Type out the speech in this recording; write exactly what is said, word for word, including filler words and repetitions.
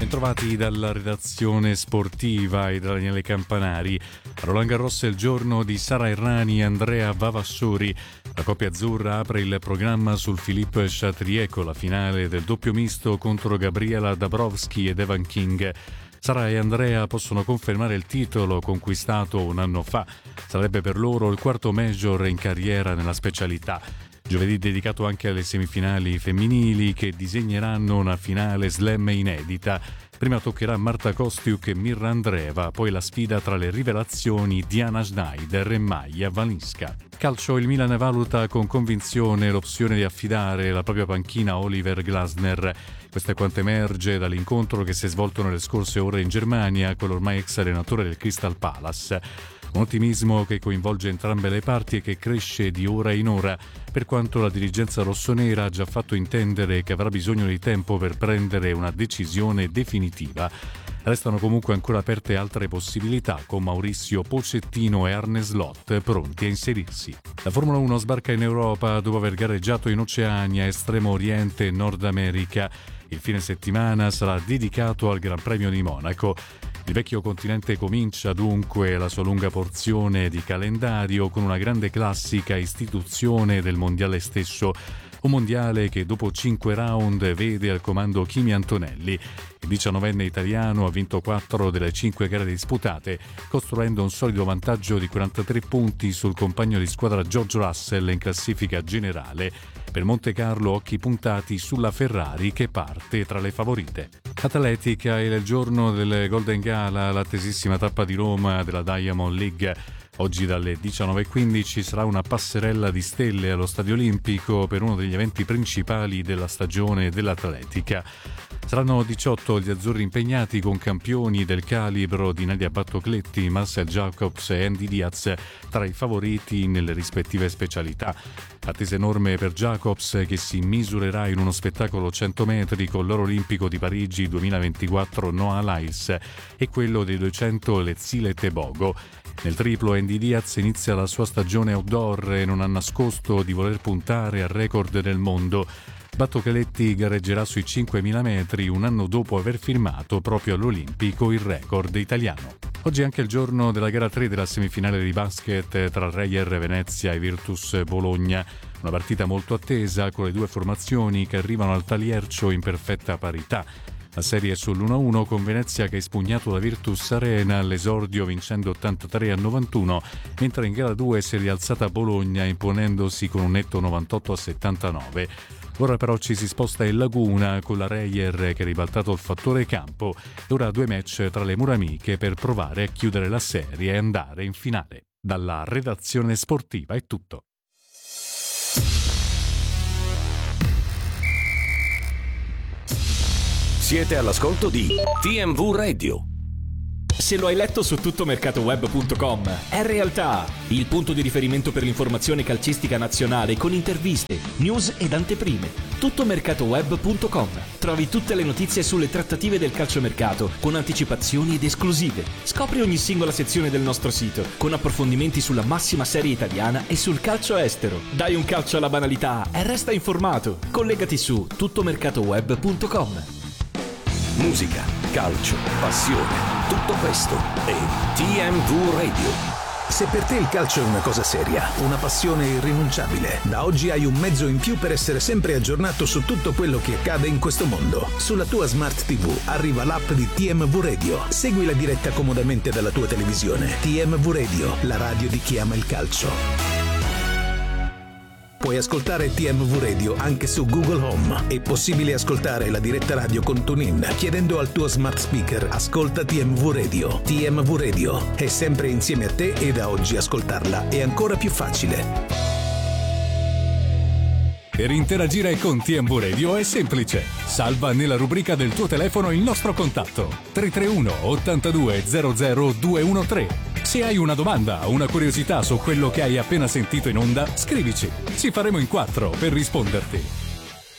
Bentrovati dalla redazione sportiva e da Daniele Campanari. A Roland Garros è il giorno di Sara Errani e Andrea Vavassori. La coppia azzurra apre il programma sul Philippe Chatrier con la finale del doppio misto contro Gabriela Dabrowski ed Evan King. Sara e Andrea possono confermare il titolo conquistato un anno fa. Sarebbe per loro il quarto major in carriera nella specialità. Giovedì dedicato anche alle semifinali femminili che disegneranno una finale slam inedita. Prima toccherà Marta Kostyuk e Mirra Andreeva, poi la sfida tra le rivelazioni Diana Schneider e Maja Walinska. Calcio, il Milan valuta con convinzione l'opzione di affidare la propria panchina a Oliver Glasner. Questo è quanto emerge dall'incontro che si è svolto nelle scorse ore in Germania con l'ormai ex allenatore del Crystal Palace. Un ottimismo che coinvolge entrambe le parti e che cresce di ora in ora, per quanto la dirigenza rossonera ha già fatto intendere che avrà bisogno di tempo per prendere una decisione definitiva. Restano comunque ancora aperte altre possibilità, con Maurizio Pochettino e Arne Slot pronti a inserirsi. La Formula uno sbarca in Europa dopo aver gareggiato in Oceania, Estremo Oriente e Nord America. Il fine settimana sarà dedicato al Gran Premio di Monaco. Il vecchio continente comincia dunque la sua lunga porzione di calendario con una grande classica istituzione del mondiale stesso. Un mondiale che dopo cinque round vede al comando Kimi Antonelli. Il diciannovenne italiano ha vinto quattro delle cinque gare disputate, costruendo un solido vantaggio di quarantatré punti sul compagno di squadra George Russell in classifica generale. Per Montecarlo occhi puntati sulla Ferrari che parte tra le favorite. Atletica, è il giorno del Golden Gala, l'attesissima tappa di Roma della Diamond League. Oggi dalle diciannove e quindici sarà una passerella di stelle allo Stadio Olimpico per uno degli eventi principali della stagione dell'atletica. Saranno diciotto gli azzurri impegnati con campioni del calibro di Nadia Battocletti, Marcel Jacobs e Andy Diaz tra i favoriti nelle rispettive specialità. Attesa enorme per Jacobs che si misurerà in uno spettacolo cento metri con l'oro olimpico di Parigi duemilaventiquattro Noah Lyles e quello dei duecento Letsile Tebogo. Nel triplo Andy Diaz inizia la sua stagione outdoor e non ha nascosto di voler puntare al record del mondo. Battocletti gareggerà sui cinquemila metri un anno dopo aver firmato proprio all'Olimpico il record italiano. Oggi è anche il giorno della gara tre della semifinale di basket tra Reyer Venezia e Virtus Bologna. Una partita molto attesa con le due formazioni che arrivano al Taliercio in perfetta parità. La serie è sull'uno a uno con Venezia che ha espugnato la Virtus Arena all'esordio vincendo ottantatré a novantuno, mentre in gara due si è rialzata Bologna imponendosi con un netto novantotto a settantanove. Ora però ci si sposta in Laguna con la Reyer che ha ribaltato il fattore campo e ora due match tra le muramiche per provare a chiudere la serie e andare in finale. Dalla redazione sportiva è tutto. Siete all'ascolto di T M V Radio. Se lo hai letto su tuttomercatoweb punto com, è realtà, il punto di riferimento per l'informazione calcistica nazionale con interviste, news ed anteprime. tuttomercatoweb punto com. Trovi tutte le notizie sulle trattative del calciomercato con anticipazioni ed esclusive. Scopri ogni singola sezione del nostro sito con approfondimenti sulla massima serie italiana e sul calcio estero. Dai un calcio alla banalità e resta informato. Collegati su tuttomercatoweb punto com. Musica, calcio, passione, tutto questo è T M V Radio. Se per te il calcio è una cosa seria, una passione irrinunciabile, da oggi hai un mezzo in più per essere sempre aggiornato su tutto quello che accade in questo mondo. Sulla tua Smart ti vu arriva l'app di T M V Radio. Segui la diretta comodamente dalla tua televisione. T M V Radio, la radio di chi ama il calcio. Puoi ascoltare T M V Radio anche su Google Home. È possibile ascoltare la diretta radio con TuneIn chiedendo al tuo smart speaker ascolta T M V Radio. T M V Radio è sempre insieme a te e da oggi ascoltarla è ancora più facile. Per interagire con T M V Radio è semplice. Salva nella rubrica del tuo telefono il nostro contatto tre tre uno ottantadue zero zero due uno tre. Se hai una domanda o una curiosità su quello che hai appena sentito in onda, scrivici. Ci faremo in quattro per risponderti.